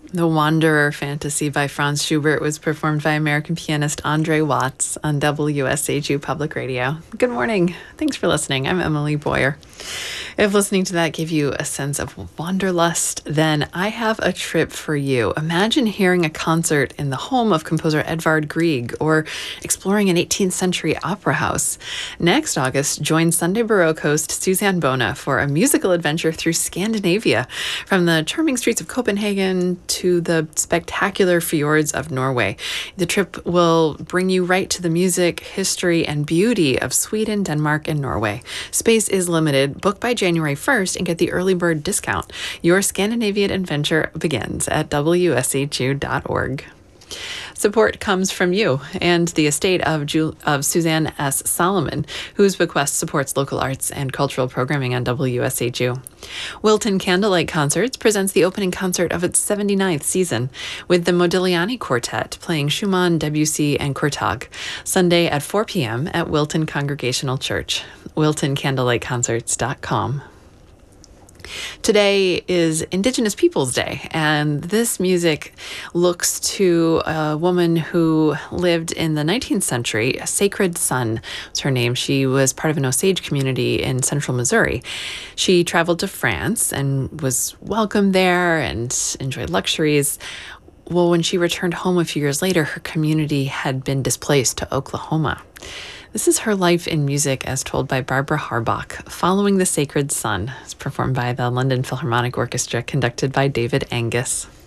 The Wanderer Fantasy by Franz Schubert was performed by American pianist Andre Watts on WSHU Public Radio. Good morning. Thanks for listening. I'm Emily Boyer. If listening to that gave you a sense of wanderlust, then I have a trip for you. Imagine hearing a concert in the home of composer Edvard Grieg or exploring an 18th century opera house. Next August, join Sunday Baroque host Suzanne Bona for a musical adventure through Scandinavia, from the charming streets of Copenhagen to the spectacular fjords of Norway. The trip will bring you right to the music, history, and beauty of Sweden, Denmark, and Norway. Space is limited. Book by January 1st and get the early bird discount. Your Scandinavian adventure begins at wshu.org. Support comes from you and the estate of Suzanne S. Solomon, whose bequest supports local arts and cultural programming on WSHU. Wilton Candlelight Concerts presents the opening concert of its 79th season, with the Modigliani Quartet playing Schumann, Debussy, and Kurtag, Sunday at 4 p.m. at Wilton Congregational Church. WiltonCandlelightConcerts.com. Today is Indigenous Peoples Day, and this music looks to a woman who lived in the 19th century. Sacred Sun was her name. She was part of an Osage community in central Missouri. She traveled to France and was welcomed there and enjoyed luxuries. Well, when she returned home a few years later, her community had been displaced to Oklahoma. This is her life in music as told by Barbara Harbach, Following the Sacred Sun. It's performed by the London Philharmonic Orchestra, conducted by David Angus.